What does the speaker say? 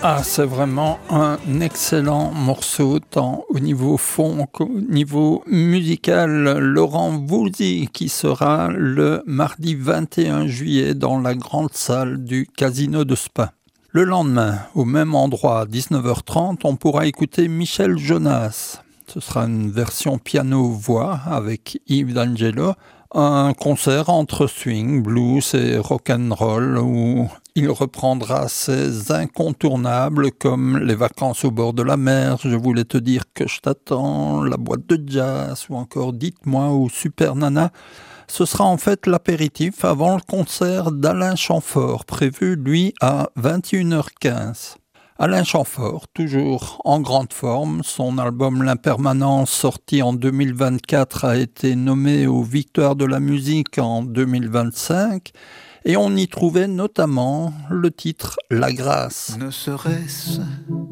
Ah, c'est vraiment un excellent morceau, tant au niveau fond qu'au niveau musical. Laurent Voulzy, qui sera le mardi 21 juillet dans la grande salle du Casino de Spa. Le lendemain, au même endroit, à 19h30, on pourra écouter Michel Jonas. Ce sera une version piano-voix avec Yves D'Angelo. Un concert entre swing, blues et rock'n'roll où il reprendra ses incontournables comme les vacances au bord de la mer, je voulais te dire que je t'attends, la boîte de jazz ou encore Dites-moi ou Super Nana. Ce sera en fait l'apéritif avant le concert d'Alain Chamfort, prévu lui à 21h15. Alain Chamfort, toujours en grande forme, son album L'Impermanence, sorti en 2024, a été nommé aux Victoires de la musique en 2025, et on y trouvait notamment le titre La Grâce. Ne serait-ce